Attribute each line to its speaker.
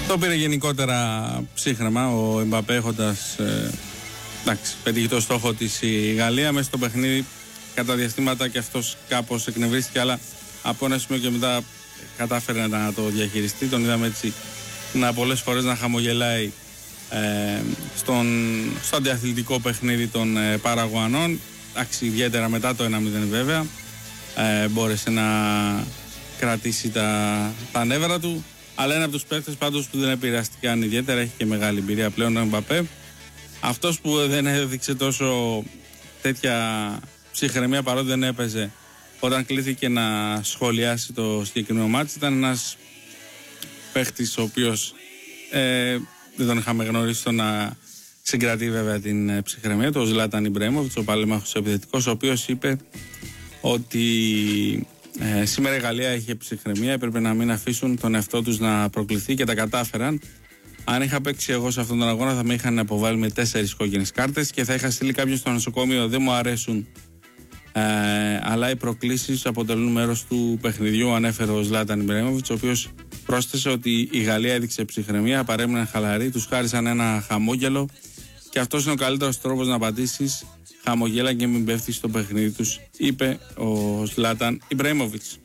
Speaker 1: Το πήρε γενικότερα ψύχρεμα ο Εμπαπέ, έχοντας πετύχει το στόχο της η Γαλλία. Μέσα στο παιχνίδι κατά διαστήματα και αυτός κάπως εκνευρίστηκε, αλλά από ένα σημείο και μετά κατάφερε να το διαχειριστεί. Τον είδαμε έτσι πολλές φορές να χαμογελάει στο αντιαθλητικό παιχνίδι των Παραγουανών. Ιδιαίτερα μετά το 1-0 βέβαια μπόρεσε να κρατήσει τα νεύρα του, αλλά είναι από τους παίκτες πάντως που δεν επηρεαστήκαν ιδιαίτερα. Έχει και μεγάλη εμπειρία πλέον ο Εμπαπέ. Αυτός που δεν έδειξε τόσο τέτοια ψυχραιμία, παρότι δεν έπαιζε όταν κλήθηκε να σχολιάσει το συγκεκριμένο μάτς, ήταν ένας παίκτης ο οποίος δεν τον είχαμε γνωρίσει στο να συγκρατεί βέβαια την ψυχραιμία του, ο Ζλάταν Ιμπραήμοβιτς, ο παλέμαχος επιθετικός, ο οποίος είπε ότι σήμερα η Γαλλία είχε ψυχραιμία, έπρεπε να μην αφήσουν τον εαυτό τους να προκληθεί και τα κατάφεραν. Αν είχα παίξει εγώ σε αυτόν τον αγώνα θα με είχαν αποβάλει με 4 κόκκινες κάρτες και θα είχα στείλει κάποιον στο νοσοκομείο. Δεν μου αρέσουν, αλλά οι προκλήσεις αποτελούν μέρος του παιχνιδιού, ανέφερε ο Ζλάταν Ιμπραήμοβιτς, ο οποίος πρόσθεσε ότι η Γαλλία έδειξε ψυχραιμία, παρέμειναν χαλαροί, τους χάρισαν ένα χαμόγελο και αυτός είναι ο καλύτερος τρόπος να απαντήσεις. Χαμογέλα και μην πέφτεις στο παιχνίδι τους, είπε ο Ζλάταν Ιμπραήμοβιτς.